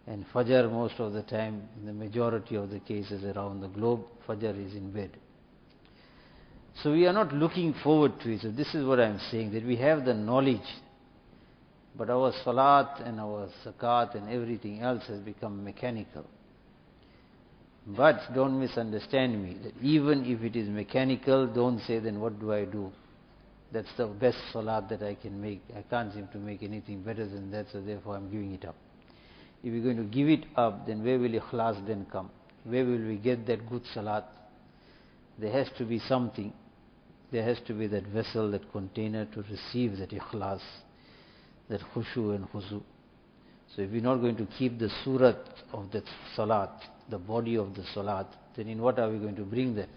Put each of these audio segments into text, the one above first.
And Fajr, most of the time, in the majority of the cases around the globe, Fajr is in bed. So we are not looking forward to it. So this is what I am saying, that we have the knowledge, but our salat and our zakat and everything else has become mechanical. But don't misunderstand me, that even if it is mechanical, don't say, then what do I do? That's the best salat that I can make. I can't seem to make anything better than that, so therefore I'm giving it up. If you're going to give it up, then where will ikhlas then come? Where will we get that good salat? There has to be something. There has to be that vessel, that container to receive that ikhlas, that khushu and khuzu. So if we're not going to keep the surat of that salat, the body of the salat, then in what are we going to bring that?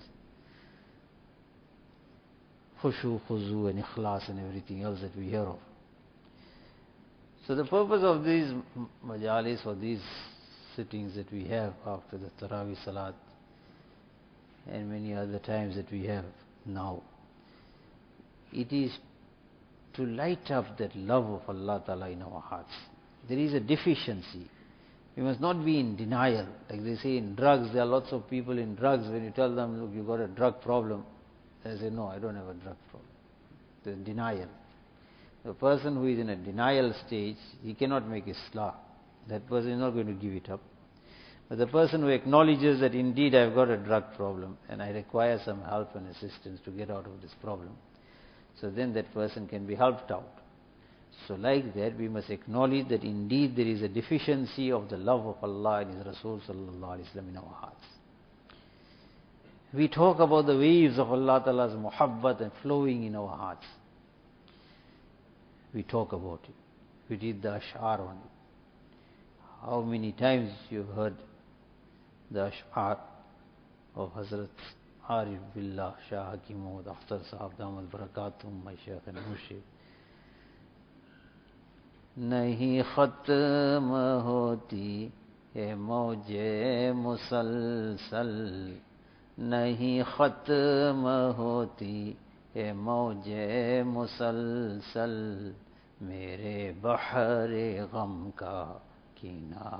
Khushu, khuzu and ikhlas and everything else that we hear of. So the purpose of these majalis or these sittings that we have after the Tarawih Salat and many other times that we have now, it is to light up that love of Allah Ta'ala in our hearts. There is a deficiency. We must not be in denial. Like they say in drugs, there are lots of people in drugs, when you tell them, look, you got a drug problem, they say, no, I don't have a drug problem. There's denial. The person who is in a denial stage, he cannot make Islah. That person is not going to give it up. But the person who acknowledges that indeed I've got a drug problem and I require some help and assistance to get out of this problem, so then that person can be helped out. So like that, we must acknowledge that indeed there is a deficiency of the love of Allah and His Rasul sallallahu alaihi wasallam in our hearts. We talk about the waves of Allah Ta'ala's muhabbat and flowing in our hearts. We talk about it. We read the ash'ar on it. How many times you've heard the ash'ar of Hazrat Arif Billah Shah Hakim Muhammad Akhtar Sahab Damat Barakatum, my Shaykh and Murshid. Nahi khatm hoti hai mauje musalsal, nahi khatm hoti hai mauje musalsal, मेरे बहरे गम का किनारा